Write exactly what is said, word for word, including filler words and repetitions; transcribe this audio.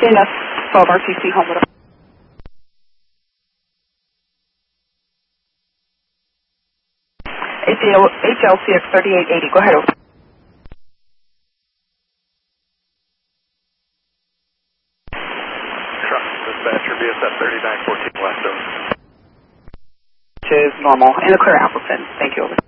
C N S twelve R T C Homewood. H L C X thirty-eight eighty, go ahead. Over. Truck dispatcher, B S F thirty-nine fourteen West. Which is normal, and a clear Appleton. Thank you. Over.